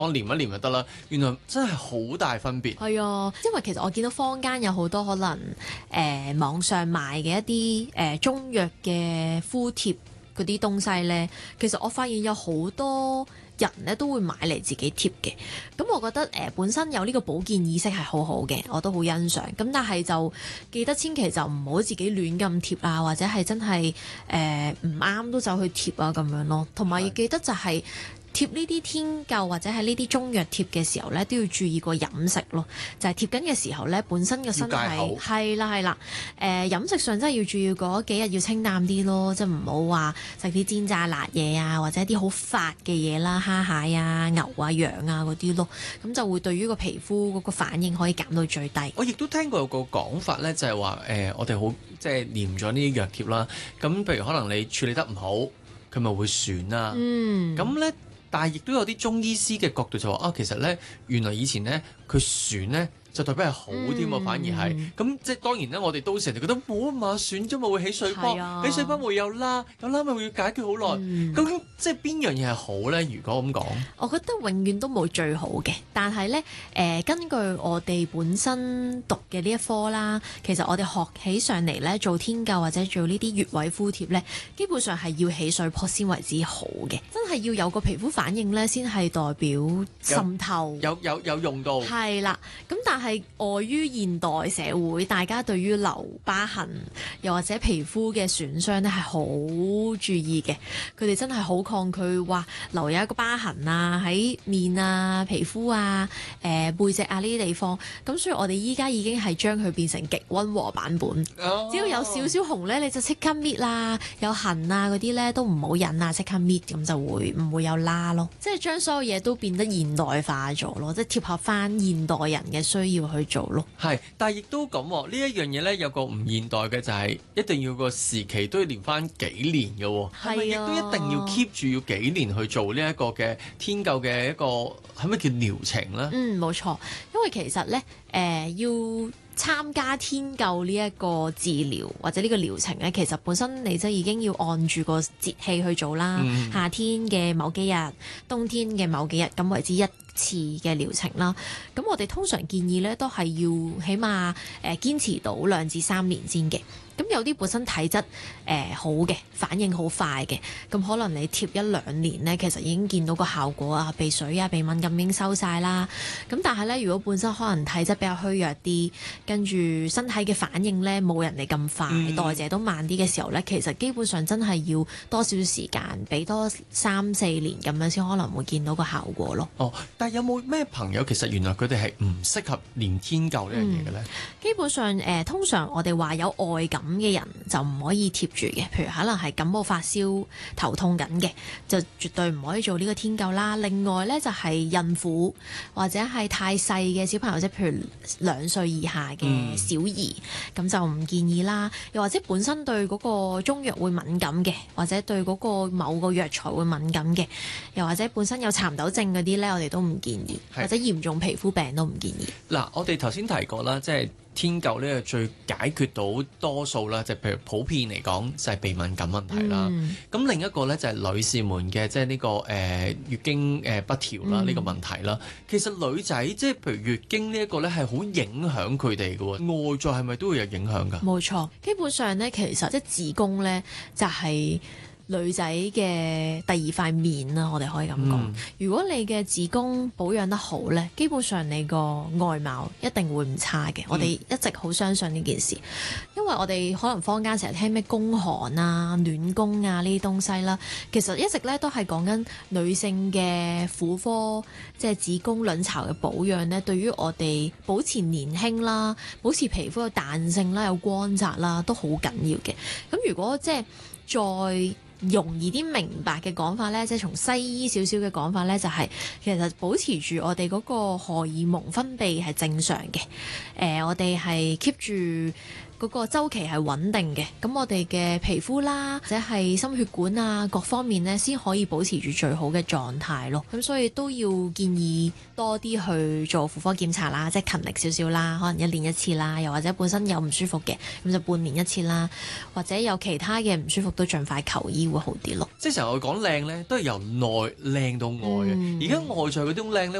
我黏一黏就得啦。原來真係好大分別。 係啊，因為其實我見到坊間有好多可能網上賣嘅一啲中藥嘅敷貼嗰啲東西咧，其實我發現有好多人咧都會買嚟自己貼嘅。咁我覺得本身有呢個保健意識係好好嘅，我都好欣賞。咁但係就記得千祈就唔好自己亂咁貼啊，或者係真係唔啱都走去貼啊咁樣咯。同埋要記得就係、貼呢啲天灸或者係呢啲中藥貼嘅時候咧，都要注意個飲食咯。就係貼緊嘅時候咧，本身個身體係啦，飲食上真係要注意嗰幾日要清淡啲咯，即係唔好話食啲煎炸辣嘢啊，或者啲好發嘅嘢啦，蝦蟹啊、牛啊、羊啊嗰啲咯，咁就會對於個皮膚嗰個反應可以減到最低。 我亦都聽過有個講法咧，就係話我哋好即係黏咗呢啲藥貼啦。咁譬如可能你處理得唔好，佢咪會損啦。咁咧。但係亦都有啲中醫師嘅角度就話啊，其實咧原來以前咧佢損咧就代表係好添喎，反而係咁即係當然咧，我哋都成日覺得冇啊嘛，損啫嘛會起水泡，起水泡會有啦，有啦咪會要解決好耐。究竟即係邊樣嘢係好咧？如果咁講， 我覺得永遠都冇最好嘅，但係咧根據我哋本身讀嘅呢一科啦，其實我哋學起上嚟咧做天灸或者做呢啲穴位敷貼咧，基本上係要起水泡先為之好嘅，真係要有個皮膚反應咧，先係代表滲透有用到。 係啦，咁但係礙於現代社會，大家對於留疤痕又或者皮膚嘅損傷咧係好注意嘅，佢哋真係好抗拒話留有一個疤痕啊喺面啊、皮膚啊、背脊啊呢啲地方。咁所以我哋依家已經係將佢變成極溫和版本，只要有少少紅咧，你就即刻搣啦，有痕啊嗰啲咧都唔好忍啊，即刻搣，咁就會唔會有疤咯。即係將所有嘢都變得現代化咗咯，即係貼合翻現代人嘅需要去做咯。 係，但係亦都咁喎，呢一樣嘢咧有個唔現代嘅就係一定要個時期都要連翻幾年嘅喎，係咪亦都一定要 keep 住要幾年去做呢一個嘅天灸嘅一個係咪叫療程咧？ 冇錯，因為其實咧要參加天灸呢一個治療或者呢個療程咧，其實本身你即係已經要按住個節氣去做啦。夏天嘅某幾日，冬天嘅某幾日，咁為之一次嘅療程啦。咁我哋通常建議咧都係要起碼堅持到2至3年先嘅。咁有啲本身體質好嘅，反應好快嘅，咁可能你貼1-2年呢，其實已經見到個效果啊，鼻水啊、鼻敏感已經收晒啦。咁但係咧，如果本身可能體質比較虛弱啲，跟住身體嘅反應咧冇人哋咁快，代謝都慢啲嘅時候咧，其實基本上真係要多少少時間，俾多3-4年咁樣先可能會見到個效果咯。 哦，但係有冇咩朋友其實原來佢哋係唔適合練天灸呢樣嘢嘅咧？ 基本上通常我哋話有外感嘅人就唔可以貼住嘅，譬如可能係感冒發燒、頭痛緊嘅，就絕對唔可以做呢個天灸啦。另外呢，就係孕婦或者係太細嘅小朋友，即係譬如2歲以下嘅小兒，咁就唔建議啦。又或者本身對嗰個中藥會敏感嘅，或者對嗰個某個藥材會敏感嘅，又或者本身有蠶豆症嗰啲呢，我哋都唔建議，或者嚴重皮膚病都唔建議。 嗱，我哋頭先提過啦，即係天灸呢個最解決到多數啦，就譬如普遍嚟講就係鼻敏感問題啦。咁另一個咧就係女士們嘅即係呢個月經不調啦呢個問題啦。其實女仔即係譬如月經呢一個咧係好影響佢哋嘅喎，外在係咪都會有影響㗎？ 冇錯，基本上咧其實即係子宮咧就係女仔嘅第二塊面啦，我哋可以咁講。如果你嘅子宮保養得好咧，基本上你個外貌一定會唔差嘅。我哋一直好相信呢件事，因為我哋可能坊間成日聽咩宮寒啊、暖宮啊呢啲東西啦，其實一直咧都係講緊女性嘅婦科，即係子宮卵巢嘅保養咧，對於我哋保持年輕啦、保持皮膚嘅彈性啦、有光澤啦，都好緊要嘅。咁如果即係再容易啲明白嘅講法呢，即係從西醫少少嘅講法呢，就係其實保持住我哋嗰個荷爾蒙分泌係正常嘅。我哋係 keep 住嗰個週期係穩定嘅，咁我哋嘅皮膚啦，或者係心血管啊各方面呢，先可以保持住最好嘅狀態咯。咁所以都要建議多啲去做婦科檢查啦，即係勤力少少啦，可能1年1次啦，又或者本身有唔舒服嘅，咁就半年1次啦，或者有其他嘅唔舒服都盡快求醫會好啲咯。 即係成日我講靚咧，都係由內靚到外嘅。而家外在嗰種靚咧，